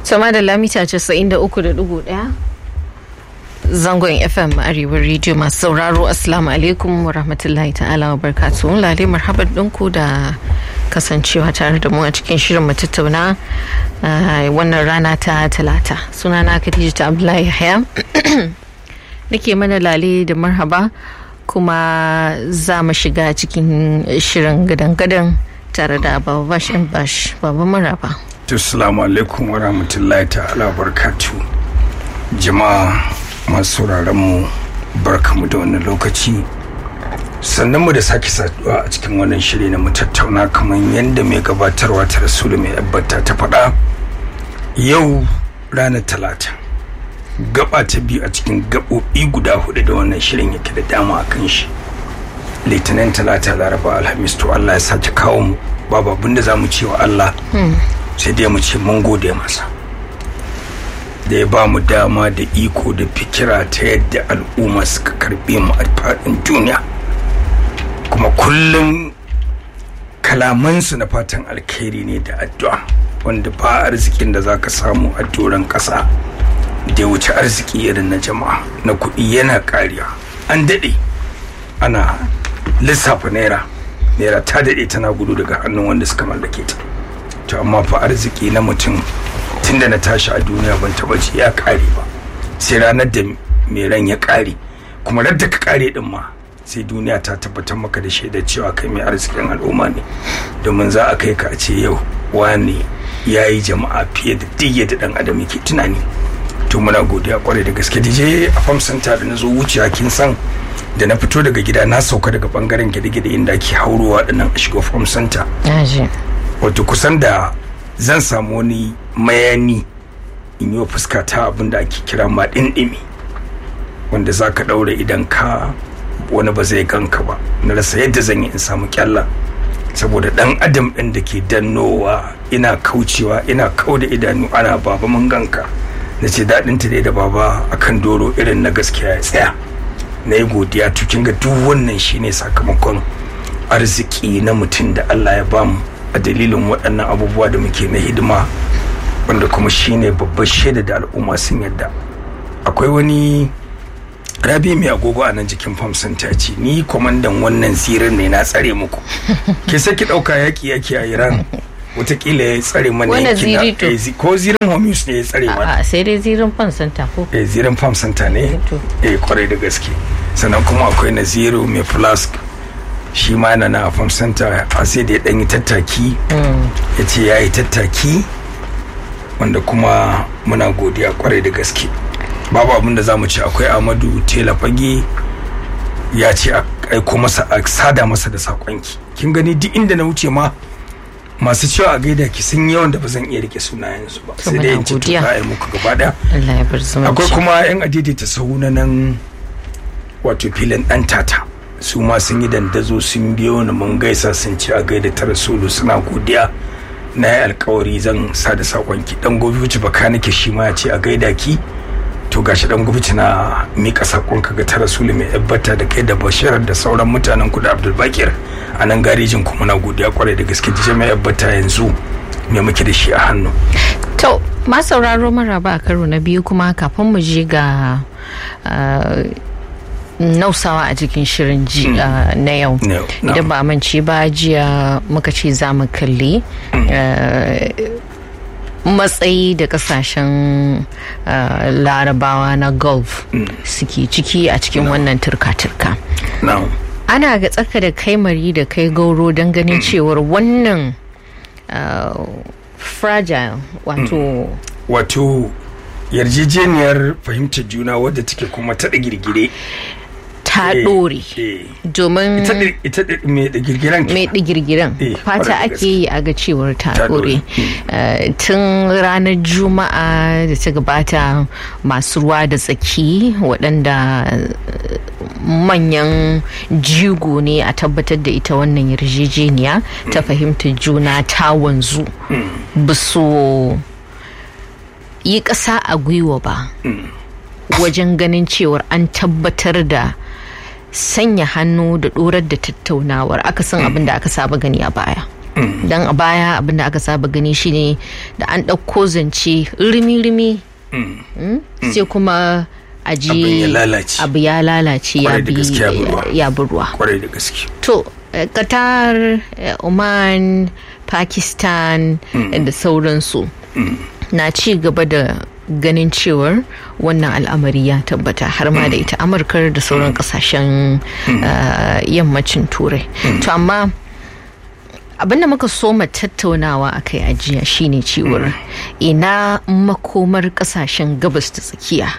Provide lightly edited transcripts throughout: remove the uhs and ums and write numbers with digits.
sama da lamita 93.1 zangon FM Arewa Radio masu sauraro assalamu alaikum wa rahmatullahi ta'ala wa barakatuhu. Lale marhaban ɗinku da kasancewa tare da mu a cikin shirin mu tattauna wannan rana ta talata. Sunana Khadija ta Abdullahi Yahya nake mana lale da marhaba, kuma za mu shiga cikin shirin gadan-gadan tare da Baba Bash and Bash. Baba marhaba. Assalamu alaikum wa rahmatullahi ta'ala wa barakatuhu. Jama'a masu sauraron mu barkamu da wannan lokaci, sannan mu da sake saduwa a cikin wannan shiri na mu tattauna kamar yadda mai gabatarwa ta Rasulu mai abbata ta faɗa. Yau ranar talata, gaba ta biyu a cikin gaɓoɓi guda hudu da wannan shirin yake da dama a kan shi. Litinin, talata, laraba, alhamis. To Allah ya sake kawo mu, babu abin da za mu ce wa Allah sai dai mu ce mun gode masa da ya ba mu dama da iko da fikira ta yadda al'umma suka karbe mu a faɗin duniya, kuma kullum kalamansu na fatan alkhairi ne da addu'a, wanda ba arzikin da zaka samu a doron ƙasa da ya wuce arziki irin na jama'a. Na kuɗi yana ƙariya, an daɗe ana lissafa naira ta daɗe tana gudu daga hannun wanda suka mallake ta. To amma fa arziki na mutum tunda na tashi a duniya ban taba ji ya kare ba, sai ranar da mai ran ya kare, kuma da ka kare din ma sai duniya ta tabbatar maka da shaidar cewa kai mai arzikin al'umma ne, domin za a kai ka a ce yau wani yayi jama'a fiye da duk yadda dan adam yake tunani. To muna godiya kwarai da gaske. DJ a Farm Center da na zo wuciya, kin san da na fito daga gida na sauka daga bangaren gide-gide inda ake haurowa dinnan a shigo Farm Center. Wato kusan da zan samu wani mayani in yi wa fuska ta abin da ake kira ma ɗinɗimi, wanda za ka ɗaure idan ka wani ba zai ganka ba. Na rasa yadda zan yi in samu kyalla, saboda ɗan adam ɗin da ke dannowa ina kaucewa, ina kau da idanu ana baba mun ganka. Na ce daɗinta dai da baba akan doro irin na gaskiya ya tsaya. Na yi godiya. Kin ga duk wannan shine sakamakon arziki na mutum da Allah ya bamu a dalilin waɗannan abubuwa da muke na hidima, wanda kuma shine babbar shaida da al'umma sun yadda. Akwai wani Rabi mai agogo a nan jikin Farm Center ce, ni kwamandan wannan zirin ne, na tsare muku. Ke sai ki ɗauka yaƙi a Iran, watakila ya tsare mana yankin ko zirin Hormuz ne ya tsare mana. Sai dai zirin Farm Center ko? Zirin Farm Center ne, kwarai da gaske. Sannan kuma akwai Naziru mai flask, shi ma na Farm Center, a sai da ya ɗan yi tattaki, ya ce ya yi tattaki, wanda kuma muna godiya kwarai da gaske. Babu abin da za mu ce. Akwai Amadu Tela Fage, ya ce a aiko masa, a sada masa da sakonki. Kin gani duk inda na wuce ma masu cewa a gaida ki sun yawan da ba zan iya rike sunayensu ba, sai dai in ci to za a yi muku gaba daya. Akwai kuma yan adaidaita sahu na nan wato filin ɗan tata, su ma sun yi dandazo, sun biyo ni mun gaisa, sun ce a gaida ta Rasulu, suna godiya. Na yi alkawari zan sa da sakonki. Dan gobe wuce baka nake shi ma ya ce a gaida ki. To gashi dan gobe na mika sakonka ga ta Rasulu mai abbata da kai da Bashir da sauran mutanen ku da Abdul Bakir a nan garejin ku. Muna godiya kwarai da gaske. DJ mai abbata yanzu me muke da shi a hannu? To ma sauraro maraba a karo na biyu, kuma kafin mu je ga nausawa a cikin shirin na yau, idan ba mance ba, jiya muka ce za mu kalli matsayi da kasashen larabawa na Gulf suke ciki a cikin wannan turka-turka. Ana ga tsaka da kai mari da kai gauro don ganin cewar wannan fragile wato yarjejeniyar fahimtar juna wadda take kuma ta girgire ta ɗore, domin ita mai digirgiren fata ake yi a ga cewar ta ɗore. Tun ranar Juma'a da ta gabata, masu ruwa da tsaki waɗanda manyan jigo ne a tabbatar da ita wannan yarjejeniya ta fahimtar juna ta wanzu, ba su yi ƙasa a gwiwa ba wajen ganin cewar an tabbatar da sanya hannu da dorar da tattaunawar, aka san abin da aka saba gani a baya. don a baya abinda aka saba gani shine da an ɗauko zance rimi-rimi sai kuma aji abu ya lalace ya bi ruwa. Kwarai da gaske. To Qatar, Oman, Pakistan da sauransu na ci gaba da ganin cewar wannan al'amari ya tabbata har ma da ita Amurka da sauran kasashen yammacin Turai. To amma abinda muka so mu tattaunawa akai a jiya shine cewar ina makomar kasashen gabas ta tsakiya,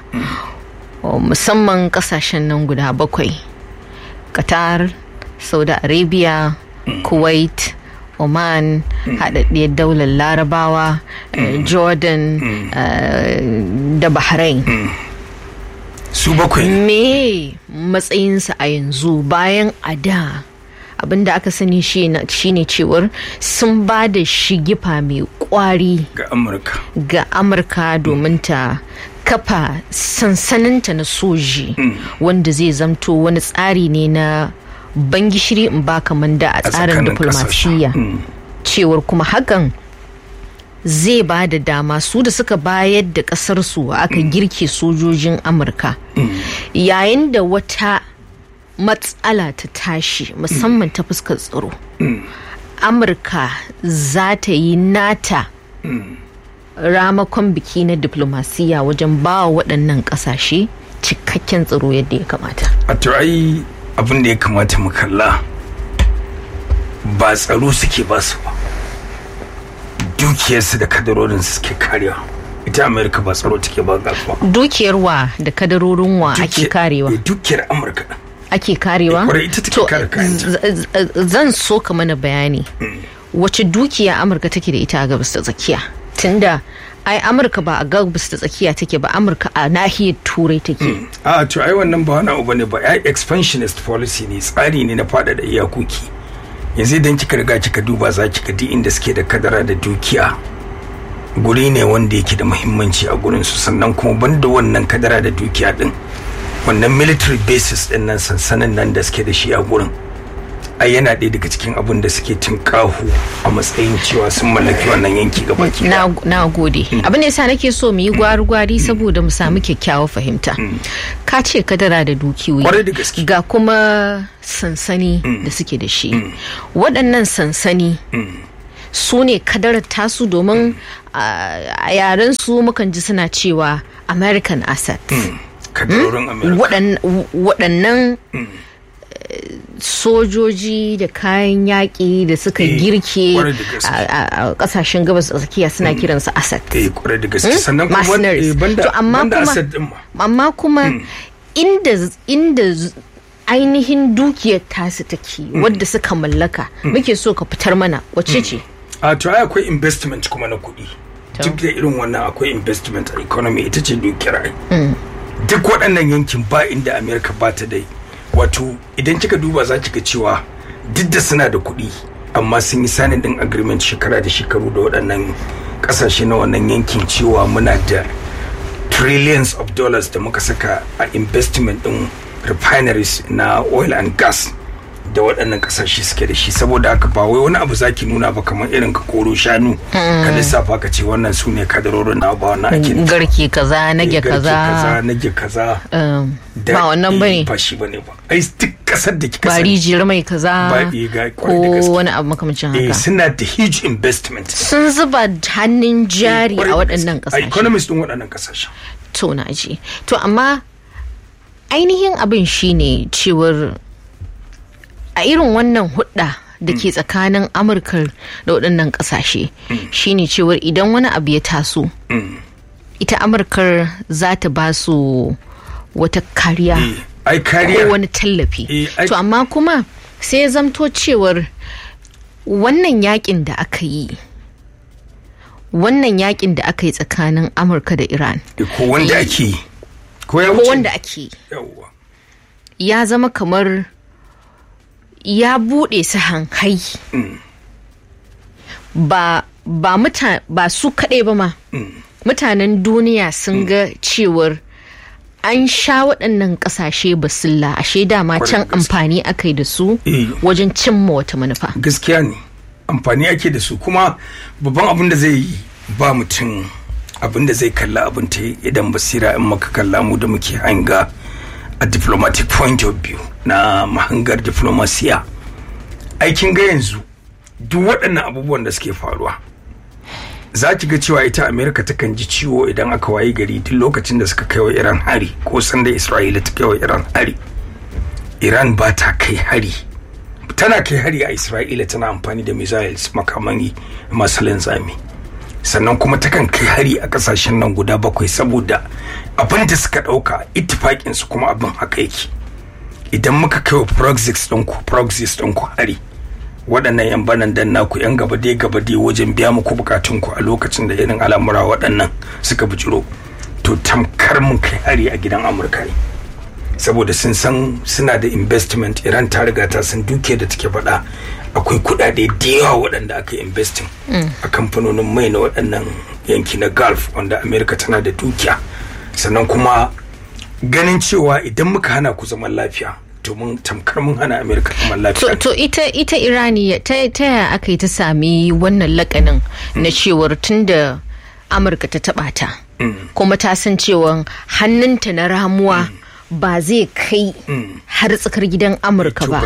musamman kasashen nan guda 7: Qatar, Saudi Arabia, Kuwait, Oman, haɗaɗɗiyar daular Larabawa, Jordan da Bahrain. Su 7 me matsayinsa a yanzu bayan a da abinda aka sani shine cewar sun ba da shigifa mai kwari ga Amurka domin ta kafa sansaninta na soji wanda zai zamto wani tsari ne na ban gishiri in ba kaman da a tsarin diplomasiyya, cewar kuma hakan zai ba da dama su da suka bayar da kasar su aka girke sojojin Amurka yayin da wata matsala ta tashi musamman ta fuskar tsaro, Amurka za ta yi nata ramakon biki na diplomasiyya wajen ba wa waɗannan ƙasashe cikakken tsaro yadda ya kamata. A turai abin da ya kamata mu kalla ba tsaro suke ba su ba, dukiyarsu da kadarorin suke karewa. Ita Amurka ba tsaro take ba gaba. Dukiyar wa da kadarorin wa ake karewa? Dukiyar Amurka ake karewa? Ita take kare kayanta. Zan so ka mana bayani wace dukiya Amurka take da ita a gabas ta tsakiya, tunda ai Amurka ba a gabas ta tsakiya take ba, Amurka a nahiyar Turai take. A to ai wannan ba wani abu ne ba, ai expansionist policy ne, tsari ne na faɗaɗa iyakoki. Yanzu idan kika riga kika duba za ki ga duk inda suke da kadara da dukiya guri ne wanda yake da muhimmanci a gurin su, sannan kuma banda wannan kadara da dukiya din, wannan military bases din nan, sansanin nan da suke da shi a gurin, ai yana ɗaya daga cikin abin da suke tinkahu a matsayin cewa sun mallaki wannan yanki gabaki. Na gode. Abin da yasa nake so mu yi gwari-gwari saboda mu samu kyakkyawar fahimta. Ka ce kadara da dukiyoyi ga kuma sansani da suke da shi. Waɗannan sansani su ne kadarar tasu, domin a yaren su mukan ji suna cewa American assets. Kadarorin America. Waɗannan sojoji da kayan yaƙi da suka girke a ƙasashen gabas tsakiya suna kiransu asset. Kwarai da gaske. Sannan kuma amma kuma inda ainihin dukiyar tasu take wadda suka mallaka muke so ka fitar mana wacce ce? A to ai akwai investment kuma na kuɗi. Duk da irin wannan akwai investment a economy, ita ce dukiyar ai. Duk waɗannan yankin ba inda America ba ta dai. Wato idan kika duba za ki ga cewa duk da suna da kuɗi amma sun yi sanin din agreement shekara da shekaru da waɗannan ƙasashe na wannan yankin cewa muna da trillions of dollars da muka saka a investment din refineries na oil and gas da waɗannan ƙasashe suke da shi. Saboda haka ba wai wani abu zaki nuna ba kamar irin ka koro shanu ka lissafa ka ce wannan su ne kadarorin na ba wannan ake garke kaza nage kaza ba wannan bane, ba shi bane ba. Ai duk kasar da kika sani ba rijiyar mai kaza ko wani abu makamancin haka. Suna da huge investment, sun zuba hannun jari a waɗannan ƙasashe, economists din waɗannan ƙasashen. To na ji. To amma ainihin abin shine cewar a irin wannan hudda da ke tsakanin Amurka da waɗannan ƙasashe shine cewar idan wani abu ya taso ita Amurka za ta ba su wata kariya ko wani tallafi. To amma kuma sai ya zamto cewar wannan yakin da aka yi tsakanin Amurka da Iran ko wanda ake ya zama kamar ya buɗe su hankai ba su kaɗai ba ma mutanen duniya sun ga cewar an sha waɗannan ƙasashe basilla ashe dama can amfani aka yi da su wajen cimma wata manufa. Gaskiya ne. amfani ake da su, kuma babban abin da zai ba mutum abin da zai kalla abin ta idan basira in maka kalla mu da muke hanga a diplomatic point of view na mahangar diplomasiya. Aikin ga yanzu duk waɗannan abubuwan da suke faruwa za ki ga cewa ita Amerika takan ji ciwo idan aka wayi gari duk lokacin da suka kai wa Iran hari, ko sanda Isra'ila ta kai wa Iran hari, Iran ba ta kai hari, tana kai hari a Isra'ila tana amfani da missiles, makamani masu linzami, sannan kuma takan kai hari a kasashen nan guda 7 saboda abin da suka dauka ittifakin su kuma abin haka yake. Idan muka kai wa proxies ɗinku hari, waɗannan yan banan dan naku yan gabade wajen biya muku bukatun ku a lokacin da irin al'amura waɗannan suka bijiro, to tamkar mun kai hari a gidan Amurka ne, saboda sun san suna da investment. Iran ta riga ta san duke da take faɗa, akwai kuɗaɗe da yawa waɗanda aka yi investing a kamfanonin mai na waɗannan yanki na Gulf wanda Amerika tana da dukiya. Sannan kuma ganin cewa idan muka hana ku zaman lafiya, to mun tamkar mun hana Amerika zaman lafiya. To ita Irani ta yaya aka yi ta sami wannan lakanin na cewar tunda Amurka ta taɓa ta, kuma ta san cewa hannunta na ramuwa ba zai kai har tsakar gidan Amurka ba.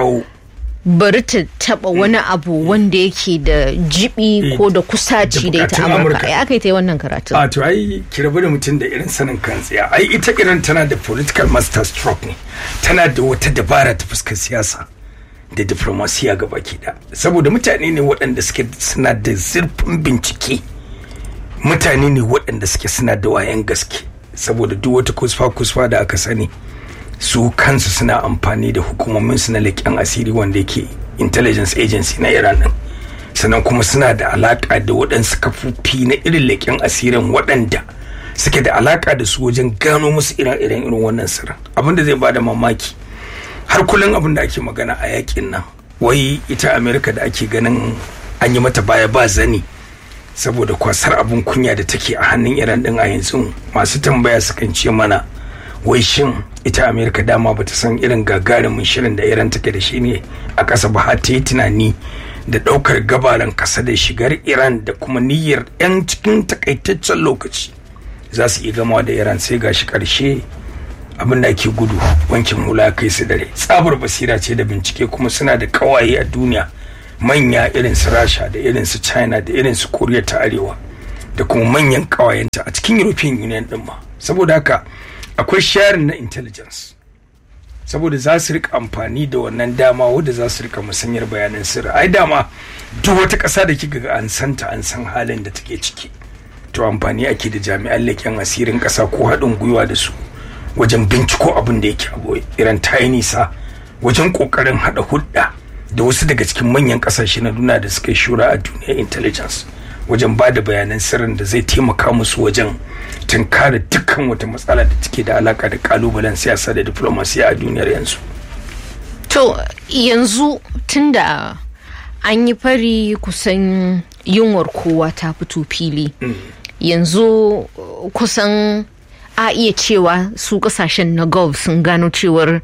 Bari ta taba wani abu wanda yake da jibi ko da kusaci da ita Amurka. Ai aka yi ta yi wannan karatu. A to ai ki rabu da mutum da irin sanin kan tsiya. Ai ita Iran tana da political master stroke ne. Tana da wata dabara ta fuskar siyasa da diplomasiya gaba ki da. Saboda mutane ne waɗanda suke suna da zurfin bincike. Mutane ne waɗanda suke suna da wayan gaske. Saboda duk wata kusfa da aka sani, su kansu suna amfani da hukumomin su na leƙen asiri wanda yake intelligence agency na Iran din. Sannan kuma suna da alaka da waɗansu kafofi na irin leƙen asirin waɗanda suke da alaka da su wajen gano musu irin wannan sirrin. Abin da zai bada mamaki, har kullum abin da ake magana a yakin nan, wai ita Amerika da ake ganin an yi mata baya ba zani saboda kwasar abin kunya da take a hannun Iran din a yanzu, masu tambaya sukan ce mana wai shin ita Amerika dama bata san irin gagarumin shirin da Iran take da shi ne a ƙasa ba, har ta yi tunani da ɗaukar gabaran ƙasa da shigar Iran da kuma niyyar 'yan cikin takaitaccen lokaci za su iya gamawa da Iran. Sai gashi ƙarshe abin da ake gudu wankin hula kai su dare. Tsabar basira ce da bincike, kuma suna da ƙawaye a duniya manya irin su Rasha da irin su China da irin su Koriya ta Arewa da kuma manyan ƙawayenta a cikin European Union ɗin ma. Saboda haka akwai sharing na intelligence, saboda za su rika amfani da wannan dama wadda za su rika musanyar bayanan sirri. Ai dama duk wata ƙasa da kika ga an santa, an san halin da take ciki, to amfani ake da jami'an leƙen asirin ƙasa ko haɗin gwiwa da su wajen binciko abin da yake a boye. Iran ta yi nisa wajen ƙoƙarin haɗa hulɗa da wasu daga cikin manyan ƙasashe na duniya da suka yi shura a duniyar intelligence wajen ba da bayanan sirrin da zai taimaka musu wajen tunkara dukkan wata matsala da take da alaka da kalubalen siyasa da diplomasiya a duniyar yanzu. To yanzu tunda an yi fari, kusan yunwar kowa ta fito fili, yanzu kusan a iya cewa su kasashen na Gulf sun gano cewar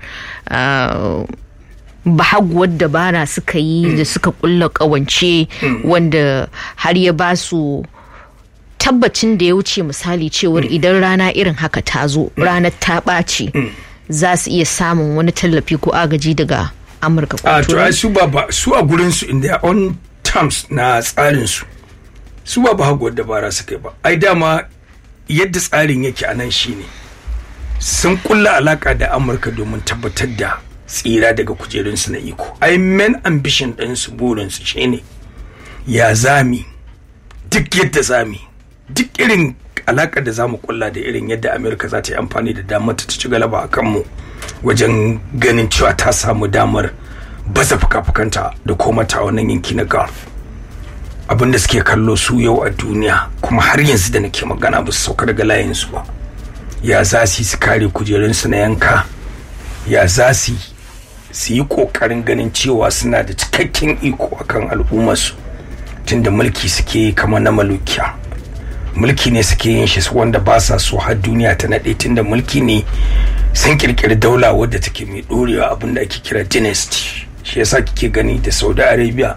bahaguwar dabara suka yi da suka kulla kawance wanda har ya ba su tabbacin da ya wuce misali cewar idan rana irin haka ta zo, ranar ta ɓaci, za su iya samun wani tallafi ko agaji daga Amurka ko Turai. Su a gurin su in their own terms na tsarin su ba bahaguwar dabara suka yi ba. Ai dama yadda tsarin yake a nan shine sun kulla alaka da Amurka domin tabbatar da tsira daga kujerunsu na iko. Ai main ambition ɗinsu, burinsu shine ya zami duk yadda zami, duk irin alakar da zamu kulla da irin yadda Amerika za ta yi amfani da damar ta ci galaba a kanmu wajen ganin cewa ta samu damar baza fuka-fukanta da koma ta wannan yanki na Gulf. Abin da suke kallo su yau a duniya, kuma har yanzu da nake magana ba su sauka daga layinsu ba, ya za su kare kujerunsu na yanka, ya za su yi kokarin ganin cewa suna da cikakken iko akan al'ummarsu, tunda mulki suke kamar na malukiya. Mulki ne suke yin shi wanda ba sa so har duniya ta nade, tunda mulki ne sun kirkiri daula wadda take mai dorewa, abin da ake kira dynasty. Shi yasa kike gani da Saudi Arabia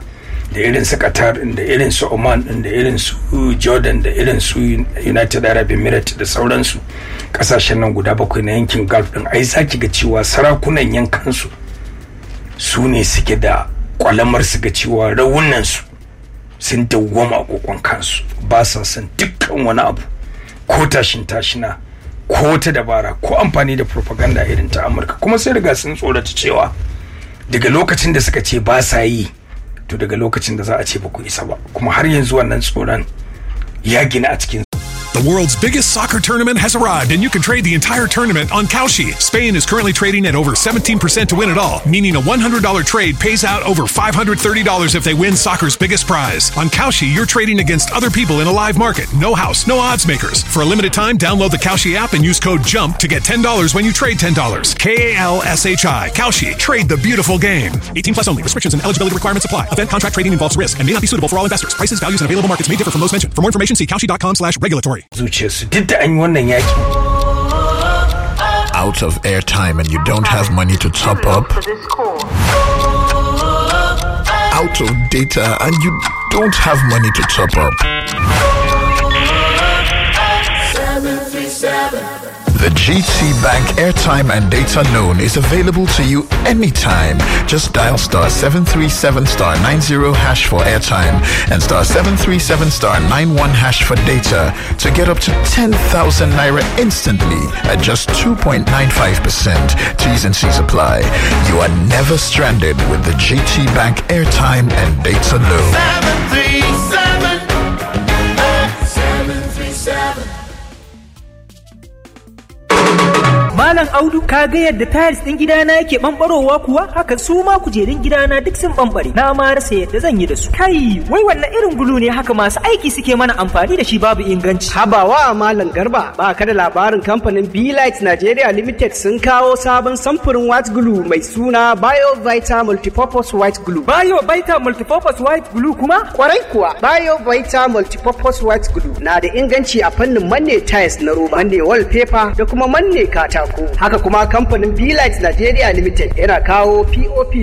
da irin su Qatar din da irin su Oman din da irin su Jordan da irin su United Arab Emirates da sauransu kasashen nan guda 7 na yankin Gulf din ai zaki ga cewa sarakunan yankansu su ne suke da kwalamar su ga cewa rawunan su sun dawwama kokon kansu ba sa san dukkan wani abu ko tashina ko ta dabara ko amfani da propaganda irin ta Amurka kuma sai riga sun tsorata cewa daga lokacin da suka ce ba sa yi to daga lokacin da za a ce ba ku isa ba kuma har yanzu wannan tsoron ya gina a cikin. The world's biggest soccer tournament has arrived, and you can trade the entire tournament on Kalshi. Spain is currently trading at over 17% to win it all, meaning a $100 trade pays out over $530 if they win soccer's biggest prize. On Kalshi, you're trading against other people in a live market. No house, no odds makers. For a limited time, download the Kalshi app and use code JUMP to get $10 when you trade $10. Kalshi. Kalshi. Trade the beautiful game. 18 plus only. Restrictions and eligibility requirements apply. Event contract trading involves risk and may not be suitable for all investors. Prices, values, and available markets may differ from those mentioned. For more information, see kalshi.com/regulatory. Zuciyarsu duk da an yi wannan yaki. Out of airtime and you don't have money to top up. Out of data and you don't have money to top up. 737. The GT Bank airtime and data loan is available to you anytime. Just dial *737*90# for airtime and *737*91# for data to get up to 10,000 naira instantly at just 2.95%. T's and C's apply. You are never stranded with the GT Bank airtime and data loan. 737. Malam Audu, ka ga yadda tiles din gidana yake bambarowa kuwa? Haka su ma kujerun gidana duk sun bambare. Na ma rasa yadda zan yi da su. Kai, wai wannan irin gulu ne haka masu aiki suke mana amfani da shi babu inganci. Habawa Malam Garba, ba ka da labarin kamfanin B-Light Nigeria Limited sun kawo sabon samfurin white glue mai suna BioVita Multipurpose White Glue. BioVita Multipurpose White Glue kuma? Kwarai kuwa, BioVita Multipurpose White Glue na da inganci a fannin manne tiles na roba, manne wallpaper da kuma manne katako. Haka kuma kamfanin B-Light Nigeria Limited yana kawo POP